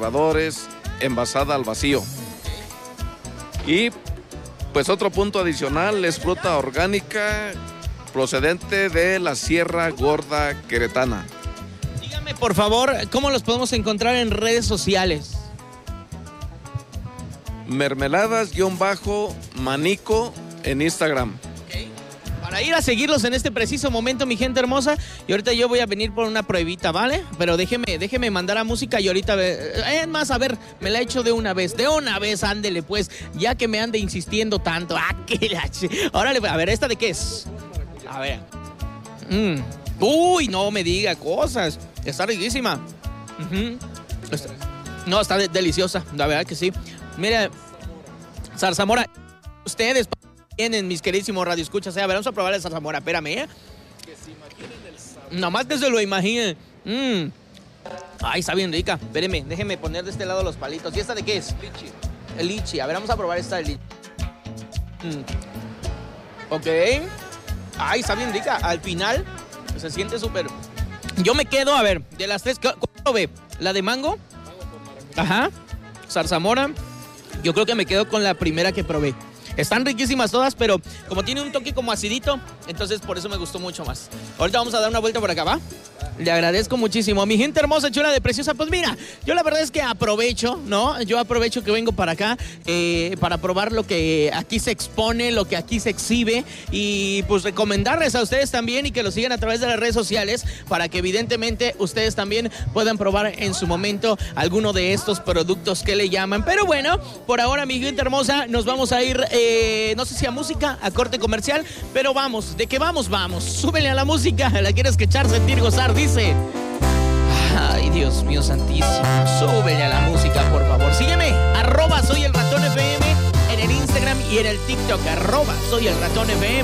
conservadores, envasada al vacío. Y pues otro punto adicional es fruta orgánica procedente de la Sierra Gorda Queretana. Dígame, por favor, ¿cómo los podemos encontrar en redes sociales? Mermeladas-manico en Instagram. Para ir a seguirlos en este preciso momento, mi gente hermosa. Y ahorita yo voy a venir por una pruebita, ¿vale? Pero déjeme mandar a música y ahorita... Es más, a ver, me la echo de una vez. De una vez, ándele, pues. Ya que me ande insistiendo tanto. ¡Ah, qué lache! Órale, a ver, ¿esta de qué es? A ver. Uy, no me diga cosas. Está riquísima. No, está deliciosa. La verdad que sí. Mira, zarzamora. Ustedes... tienen, mis queridísimos radioescuchas. A ver, vamos a probar el zarzamora. Espérame, ¿eh? Que se imaginen el sabor. Nomás que se lo imaginen. Ay, está bien rica. Espéreme, déjeme poner de este lado los palitos. ¿Y esta de qué es? Lichi. El lichi. A ver, vamos a probar esta de lichi. Ok. Ay, está bien rica. Al final se siente súper... Yo me quedo, a ver, de las tres... ¿Cuál probé? ¿La de mango? Ajá. Zarzamora. Yo creo que me quedo con la primera que probé. Están riquísimas todas, pero como tiene un toque como acidito, entonces por eso me gustó mucho más. Ahorita vamos a dar una vuelta por acá, ¿va? Le agradezco muchísimo. Mi gente hermosa, chula de preciosa, pues mira, yo la verdad es que aprovecho, ¿no? Yo aprovecho que vengo para acá para probar lo que aquí se expone, lo que aquí se exhibe y pues recomendarles a ustedes también y que lo sigan a través de las redes sociales para que evidentemente ustedes también puedan probar en su momento alguno de estos productos que le llaman. Pero bueno, por ahora, mi gente hermosa, nos vamos a ir, no sé si a música, a corte comercial, pero vamos, ¿de qué vamos? Vamos, súbele a la música, la quieres escuchar, sentir, gozar, dice. Ay, Dios mío santísimo, súbele a la música, por favor. Sígueme, @soy el ratón FM en el Instagram y en el TikTok, @soy el ratón FM.